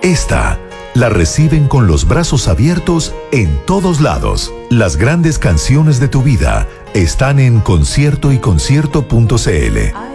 Esta la reciben con los brazos abiertos en todos lados. Las grandes canciones de tu vida están en conciertoyconcierto.cl.